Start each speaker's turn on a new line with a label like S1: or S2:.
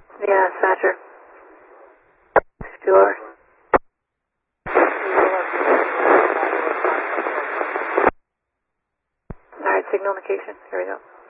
S1: Yeah, Thatcher. Sure. Alright, signal indication. Here we go.